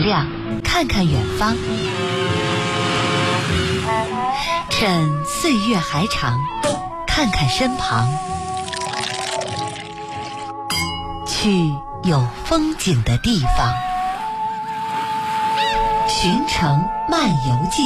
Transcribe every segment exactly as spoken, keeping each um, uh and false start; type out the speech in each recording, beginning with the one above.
亮，看看远方。趁岁月还长，看看身旁，去有风景的地方。寻城漫游记。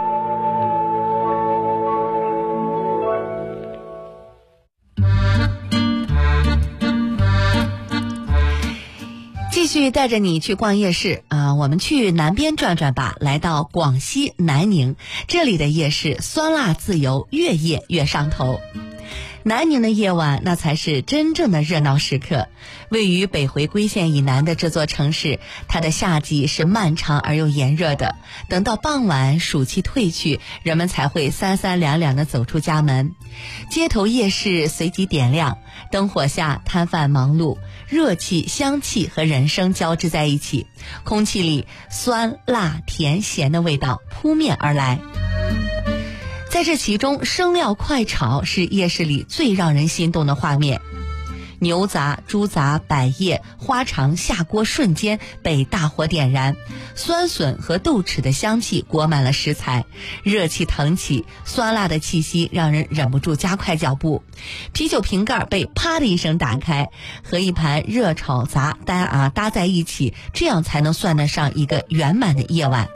继续带着你去逛夜市啊、呃，我们去南边转转吧。来到广西南宁，这里的夜市酸辣自由，越夜越上头。南宁的夜晚，那才是真正的热闹时刻。位于北回归线以南的这座城市，它的夏季是漫长而又炎热的。等到傍晚，暑气退去，人们才会三三两两地走出家门。街头夜市随即点亮，灯火下摊贩忙碌，热气、香气和人声交织在一起，空气里酸、辣、甜、咸的味道扑面而来。在这其中，生料快炒是夜市里最让人心动的画面。牛杂、猪杂、百叶、花肠下锅瞬间被大火点燃，酸笋和豆豉的香气裹满了食材，热气腾起，酸辣的气息让人忍不住加快脚步。啤酒瓶盖被啪的一声打开，和一盘热炒杂搭啊搭在一起，这样才能算得上一个圆满的夜晚。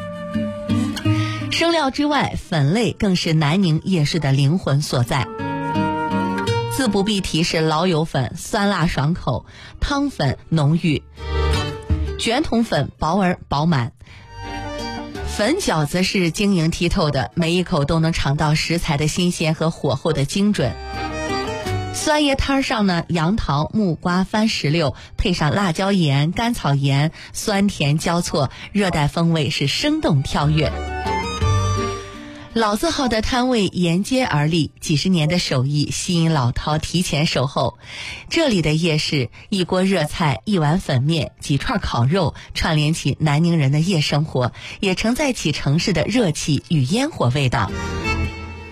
生料之外，粉类更是南宁夜市的灵魂所在。自不必提是老友粉，酸辣爽口；汤粉浓郁，卷筒粉薄而饱满，粉饺子是晶莹剔透的，每一口都能尝到食材的新鲜和火候的精准。酸椰摊上呢，杨桃、木瓜、番石榴，配上辣椒盐、甘草盐，酸甜交错，热带风味是生动跳跃。老字号的摊位沿街而立，几十年的手艺吸引老饕提前守候。这里的夜市，一锅热菜，一碗粉面，几串烤肉，串联起南宁人的夜生活，也承载起城市的热气与烟火味道。